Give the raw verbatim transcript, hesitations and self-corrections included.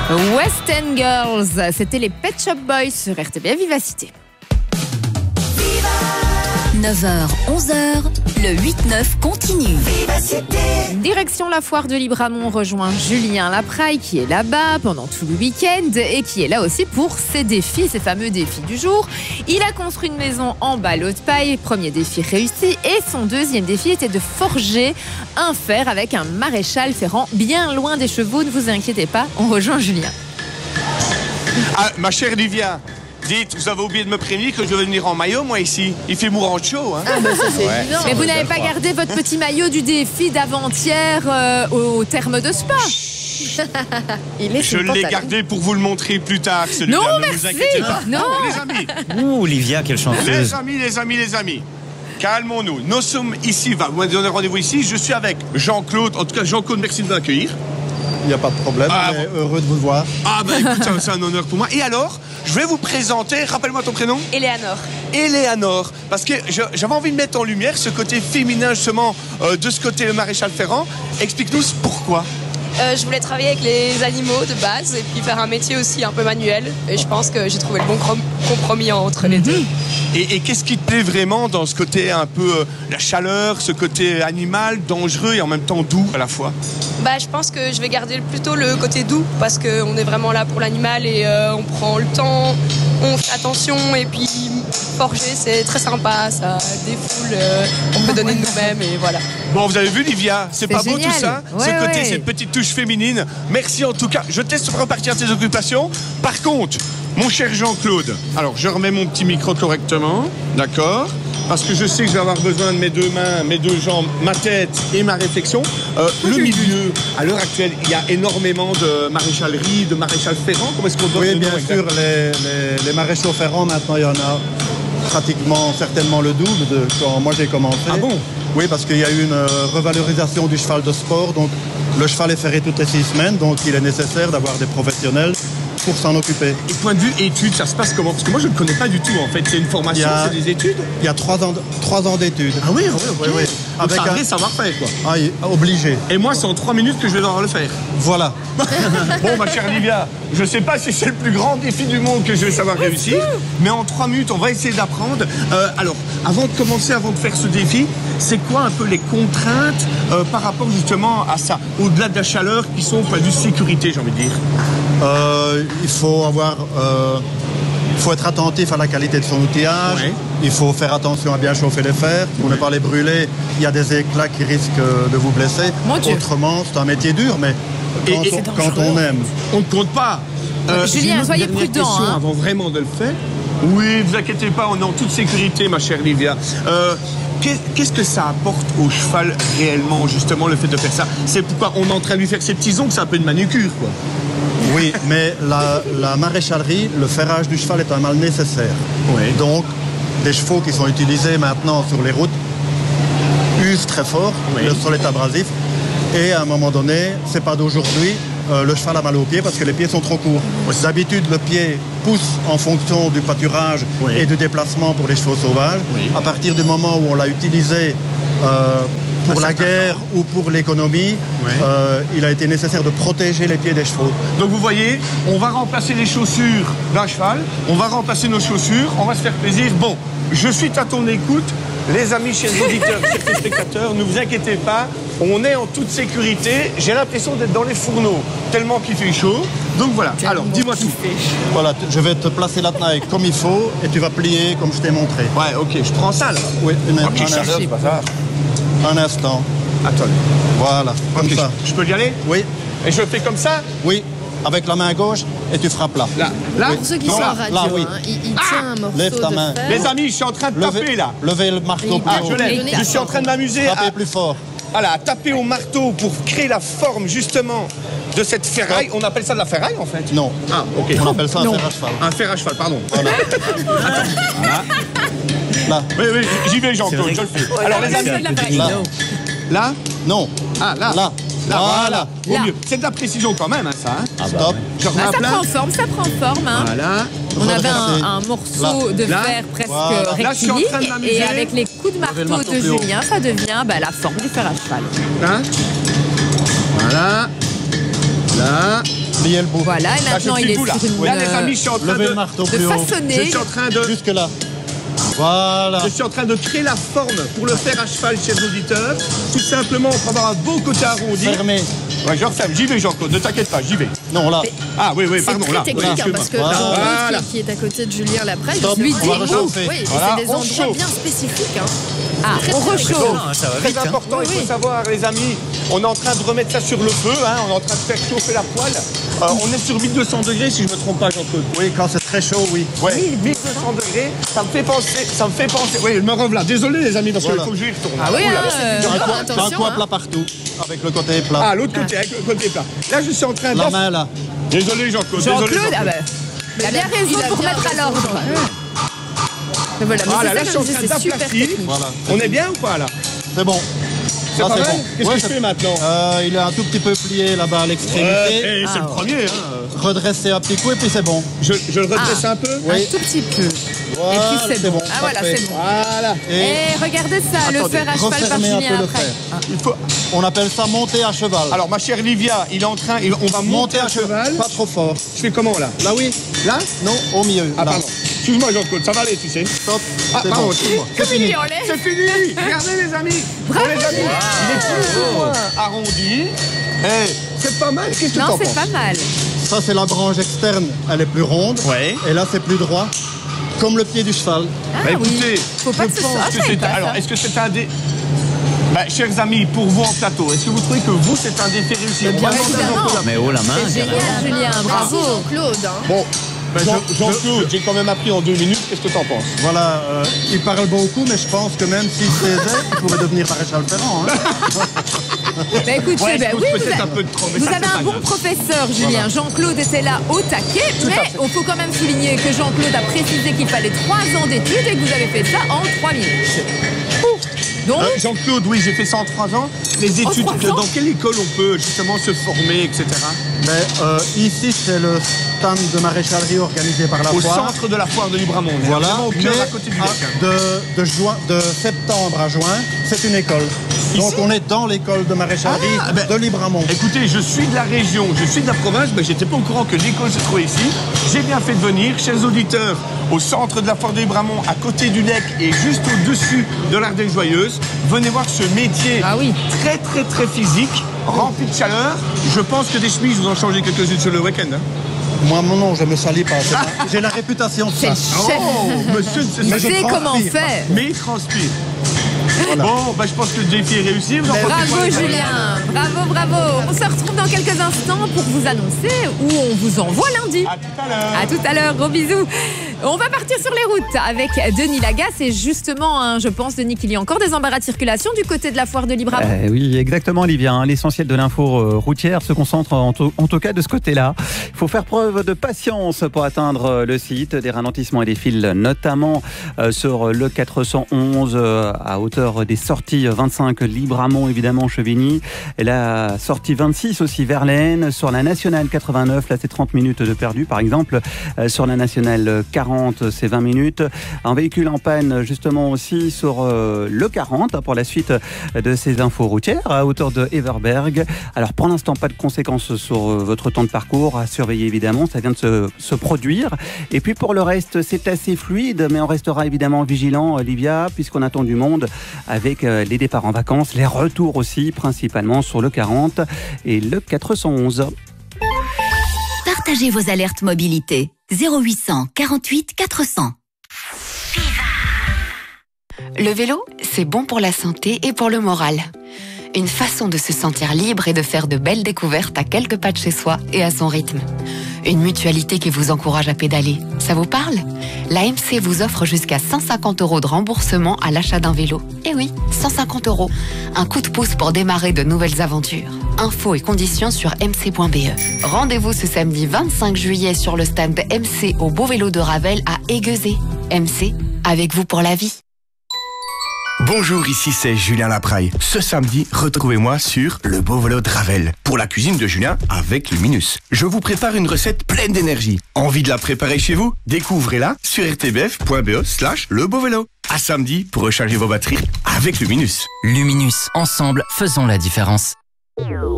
West End Girls, c'était les Pet Shop Boys sur R T B Vivacité. neuf heures, onze heures, le huit neuf continue. Direction la foire de Libramont, rejoint Julien Lapraille qui est là-bas pendant tout le week-end et qui est là aussi pour ses défis, ses fameux défis du jour. Il a construit une maison en ballot de paille, premier défi réussi, et son deuxième défi était de forger un fer avec un maréchal ferrant bien loin des chevaux. Ne vous inquiétez pas, on rejoint Julien. Ah, ma chère Livia, dites, vous avez oublié de me prévenir que je vais venir en maillot, moi, ici. Il fait mourant de chaud, hein. Ah bah ça c'est Ouais. évident. Mais vous n'avez pas gardé votre petit maillot du défi d'avant-hier euh, au terme de Spa. Il est Je l'ai gardé pour vous le montrer plus tard, celui-là. Non, ne merci. vous inquiétez pas. Non. les amis. Ouh, Olivia, quelle chanteuse. Les amis, les amis, les amis. Calmons-nous. Nous sommes ici, va, vous m'avez donné rendez-vous ici. Je suis avec Jean-Claude. En tout cas, Jean-Claude, merci de m'accueillir. Il n'y a pas de problème, Ah, on est heureux de vous voir. Ah, bah écoute, ça, c'est un honneur pour moi. Et alors, je vais vous présenter, rappelle-moi ton prénom. Éléanore. Éléanore, parce que je- j'avais envie de mettre en lumière ce côté féminin justement euh, de ce côté maréchal ferrant. Explique-nous pourquoi. Euh, je voulais travailler avec les animaux de base et puis faire un métier aussi un peu manuel. Et je pense que j'ai trouvé le bon crom- compromis entre les deux. Et, et qu'est-ce qui te plaît vraiment dans ce côté un peu euh, la chaleur, ce côté animal, dangereux et en même temps doux à la fois? Bah, je pense que je vais garder plutôt le côté doux parce qu'on est vraiment là pour l'animal et euh, on prend le temps, on fait attention et puis forger c'est très sympa, ça défoule, euh, on peut donner de nous-mêmes et voilà. Bon, vous avez vu Livia, c'est pas beau génial. tout ça? Ouais, Ce côté, ouais. cette petite touche féminine. Merci en tout cas, je teste repartir tes occupations. Par contre, mon cher Jean-Claude, alors je remets mon petit micro correctement, d'accord? Parce que je sais que je vais avoir besoin de mes deux mains, mes deux jambes, ma tête et ma réflexion. Euh, le milieu, à l'heure actuelle, il y a énormément de maréchalerie, de maréchal ferrant. Comment est-ce qu'on donne Oui, le bien nom sûr, exact? les, les, les maréchaux ferrants, maintenant, il y en a pratiquement certainement le double de quand moi j'ai commencé. Ah bon? Oui, parce qu'il y a eu une euh, revalorisation du cheval de sport. Donc, le cheval est ferré toutes les six semaines, donc il est nécessaire d'avoir des professionnels pour s'en occuper. Et point de vue études, ça se passe comment? Parce que moi, je ne connais pas du tout, en fait. C'est une formation, Il y a- c'est des études? Il y a trois ans, de- trois ans d'études. Ah oui, oui, Oui, oui. Donc, Avec c'est un un- vrai savoir-faire, quoi. Ah, il- obligé. Et moi, c'est en trois minutes que je vais devoir le faire. Voilà. Bon, ma chère Livia, je sais pas si c'est le plus grand défi du monde que je vais savoir réussir, mais en trois minutes, on va essayer d'apprendre. Euh, alors, avant de commencer, avant de faire ce défi, c'est quoi un peu les contraintes euh, par rapport justement à ça, au-delà de la chaleur, qui sont au point de vue sécurité, j'ai envie de dire? Euh, il faut avoir, euh, il faut être attentif à la qualité de son outillage. Ouais. Il faut faire attention à bien chauffer les fers pour ne pas les brûler. Il y a des éclats qui risquent euh, de vous blesser. Mon Dieu. Autrement, c'est un métier dur, mais Et- quand, et on, c'est quand on aime. On ne compte pas. Euh, Julien, j'ai une autre soyez dernière prudent, question hein. avant vraiment de le faire. Oui, vous inquiétez pas, on est en toute sécurité, ma chère Livia. Euh, qu'est- Qu'est-ce que ça apporte au cheval réellement, justement, le fait de faire ça? C'est pourquoi on est en train de lui faire ses petits ongles, c'est un peu une manucure, quoi. Oui, mais la, la maréchalerie, le ferrage du cheval est un mal nécessaire. Ouais. Donc, des chevaux qui sont utilisés maintenant sur les routes usent très fort, Oui. le sol est abrasif, et à un moment donné, c'est pas d'aujourd'hui, euh, le cheval a mal aux pieds parce que les pieds sont trop courts. D'habitude, le pied pousse en fonction du pâturage Oui. et du déplacement pour les chevaux sauvages. Oui. À partir du moment où on l'a utilisé euh, pour À la certains guerre ou pour l'économie, Oui. euh, il a été nécessaire de protéger les pieds des chevaux. Donc vous voyez, on va remplacer les chaussures d'un cheval, on va remplacer nos chaussures, on va se faire plaisir. Bon, je suis à ton écoute. Les amis, chers auditeurs, chers téléspectateurs, ne vous inquiétez pas, on est en toute sécurité. J'ai l'impression d'être dans les fourneaux, tellement qu'il fait chaud. Donc voilà, alors dis-moi tout. Voilà, t- je vais te placer la taille comme il faut et tu vas plier comme je t'ai montré. Ouais, ok, je prends ça là. Oui, une, Ok, un, ça, instant. c'est pas ça. Un instant. Attendez, Voilà, comme ok, ça. je peux y aller? Oui, Et je fais comme ça? oui, avec la main gauche et tu frappes là. Là, là. Pour ceux qui Non, sont là, en radio, là, oui. hein, il, il tient un morceau Lève ta de main. fer. Les amis, je suis en train de taper Levez, là. levez le marteau Et plus Ah, haut. je lève. Et Je suis en train de m'amuser Frappez à, plus fort. voilà, à taper au marteau pour créer la forme justement de cette ferraille. On appelle ça de la ferraille en fait? Non. Ah, ok. On appelle ça un Non. fer à cheval. Un fer à cheval, pardon. Voilà. Là, Oui, oui, j'y vais Jean-Claude, je le fais. Alors les amis, là, là, non. ah là, Là. là, voilà. Au Là. mieux. C'est de la précision quand même, hein, ça. Hein. Stop. Je remets Ah, à ça plat. prend forme, ça prend forme. Hein. Voilà. On avait Redressez. un, un morceau de Là. fer presque Voilà. Là, je suis en rectiligne train de m'amuser. et avec les coups de marteau, le marteau de plus haut. Julien, ça devient bah, la forme du fer à cheval. Hein. Voilà. Là. Plier le bout. Voilà, et Là, je maintenant suis il est tout là. sur une... Là, les amis, je suis en train Levez de... le marteau de plus haut. façonner. Je suis en train de... Jusque là. Voilà. Je suis en train de créer la forme pour le faire à cheval, chers auditeurs. Tout simplement pour avoir un beau côté arrondi. Fermé. Ouais, je referme. J'y vais, Jean-Claude. Ne t'inquiète pas, j'y vais. Non, là. Ah oui, oui, C'est pardon, très là. technique, Oui, hein, excuse-moi. parce que Voilà. Jean-Claude, Voilà. qui, qui est à côté de Julien Laprade, Stop, lui on va dit réchauffer. oui, et Voilà, c'est des on endroits chauffe. bien spécifiques. Hein. Ah, on rechauffe. Très important, Oui, il faut oui. savoir, les amis, on est en train de remettre ça sur le feu, hein, on est en train de faire chauffer la poêle. Euh, on est sur mille deux cents degrés, si je ne me trompe pas, Jean-Claude. Oui, quand c'est très chaud, oui. Ouais, mille deux cents degrés, ça me fait penser, ça me fait penser. Oui, il me revoilà. Désolé, les amis, parce qu'il Voilà. faut que je y retourne. Ah oui, Ouh là hein, là. euh, T'as un coin, attention, t'as un coin hein. plat partout, avec le côté plat. Ah, l'autre côté, avec le côté plat. Là, je suis en train de... La main, là. Désolé, Jean-Claude. Désolé, Jean-Claude, Jean-Claude. ah bah, il a bien il raison a pour bien mettre à raison. l'ordre. Mais voilà, mais Voilà, là, c'est je ça, suis en comme je train dis, c'est super d'aplatir. technique. Voilà. On est bien ou pas, là? C'est bon. C'est Là, pas c'est mal. bon. Qu'est-ce Ouais, que je c'est- fais maintenant? Euh, il est un tout petit peu plié là-bas à l'extrémité. Ouais, et c'est Ah, le ouais. premier, hein. Redresser un petit coup et puis c'est bon. Je, je le redresse Ah. un peu? Oui. Un tout petit peu. Voilà, Et puis c'est bon. Ah voilà, parfait. c'est bon. Voilà. Et Et regardez ça, le Attendez, fer à cheval par refermer un Julien peu le après. fer. Il faut... on appelle ça monter à cheval. Alors, ma chère Livia, il est en train... il- On va monter à cheval. Pas trop fort. Je fais comment, là? Là, oui. Là? Non, au milieu. Ah, là. pardon. Excuse-moi, Jean-Claude, ça va aller, tu sais. Stop. Ah, c'est pardon, bon. excuse-moi. C'est fini. C'est fini. Regardez, les amis. Bravo, les amis. Il est plus ou moins arrondi. Eh, c'est pas mal. Qu'est-ce que Non, t'en c'est penses? pas mal. Ça, c'est la branche externe. Elle est plus ronde. Ouais. Et là, c'est plus droit. Comme le pied du cheval. Ah Bah, oui. écoutez, Faut pas je que ce pense soit. Ah, que je savais c'est... pas Alors, ça. est-ce que c'est un des... Bah, chers amis, pour vous en plateau, est-ce que vous trouvez que vous, c'est un défi réussi? On va demander à évidemment. Jean-Claude après. Mais oh la main. C'est génial, Julien, bravo. Jean-Claude. Hein. Bon, Ben, Jean- je- Jean-Claude, j'ai quand même appris en deux minutes. Qu'est-ce que t'en penses? Voilà, euh, il parle beaucoup, mais je pense que même s'il se taisait, il pourrait devenir maréchal Ferrand. Hein. Bah écoutez, Ouais, je bah pousse oui, vous, peut-être a- un peu de trop, mais vous ça, avez c'est un pas bon grave. professeur, Julien. Jean-Claude était là au taquet, mais à fait. il faut quand même souligner que Jean-Claude a précisé qu'il fallait trois ans d'études et que vous avez fait ça en trois minutes. Donc, Euh, Jean-Claude, oui, j'ai fait ça en trois ans. Les études, trois que- ans dans quelle école on peut justement se former, et cetera. Mais euh, ici, c'est le stand de maréchalerie organisé par la Au foire. centre de la foire de Libramont. Voilà, Vraiment au cœur, mais à côté du à- lac. hein. de, de, juin, de septembre à juin, c'est une école. Donc on est dans l'école de maréchalerie Ah, ben, de Libramont. Écoutez, je suis de la région, je suis de la province, mais j'étais pas au courant que l'école se trouvait ici. J'ai bien fait de venir, chers auditeurs, au centre de la foire de Libramont, à côté du lac et juste au-dessus de l'Ardenne Joyeuse. Venez voir ce métier Ah oui. très très très physique, rempli de chaleur. Je pense que des chemises, vous en changez quelques-unes sur le week-end. hein. Moi, mon nom, je me salis pas. c'est pas- J'ai la réputation de c'est ça. le chef. Oh, monsieur, c'est Il mais je sait comment transpire. faire. Mais il transpire. Voilà. Bon, bah, je pense que le défi est réussi. Vous en pensez Bravo quoi, les amis? Julien, bravo, bravo. On se retrouve dans quelques instants pour vous annoncer où on vous envoie lundi. À tout à l'heure. À tout à l'heure, gros bisous. On va partir sur les routes avec Denis Lagasse et justement, hein, je pense, Denis, qu'il y a encore des embarras de circulation du côté de la foire de Libramont. Euh, oui, exactement, Olivia. hein. L'essentiel de l'info euh, routière se concentre en, to- en tout cas de ce côté-là. Il faut faire preuve de patience pour atteindre euh, le site. Des ralentissements et des files, notamment euh, sur le quatre cent onze euh, à hauteur des sorties vingt-cinq Libramont, évidemment, Chevigny. Et la sortie vingt-six aussi, Verlaine. Sur la nationale quatre-vingt-neuf, là, c'est trente minutes de perdu. Par exemple, euh, sur la nationale quarante, c'est vingt minutes. Un véhicule en panne, justement, aussi sur euh, le quarante, hein, pour la suite de ces infos routières à hauteur de Everberg. Alors pour l'instant, pas de conséquences sur euh, votre temps de parcours à surveiller évidemment, ça vient de se, se produire. Et puis pour le reste, c'est assez fluide, mais on restera évidemment vigilant, Olivia, puisqu'on attend du monde avec euh, les départs en vacances, les retours aussi, principalement sur le quarante et le quatre cent onze. Partagez vos alertes mobilité. zéro huit cent quarante-huit quatre cents. Le vélo, c'est bon pour la santé et pour le moral. Une façon de se sentir libre et de faire de belles découvertes à quelques pas de chez soi et à son rythme. Une mutualité qui vous encourage à pédaler. Ça vous parle? La M C vous offre jusqu'à cent cinquante euros de remboursement à l'achat d'un vélo. Eh oui, cent cinquante euros. Un coup de pouce pour démarrer de nouvelles aventures. Infos et conditions sur m c point b e. Rendez-vous ce samedi vingt-cinq juillet sur le stand M C au Beau Vélo de Ravel à Aiguezé. M C, avec vous pour la vie. Bonjour, ici c'est Julien Lapraille. Ce samedi, retrouvez-moi sur le Beau Vélo de Ravel pour la cuisine de Julien avec Luminus. Je vous prépare une recette pleine d'énergie. Envie de la préparer chez vous? Découvrez-la sur r t b f point b e slash le beau vélo. À samedi pour recharger vos batteries avec Luminus. Luminus, ensemble, faisons la différence.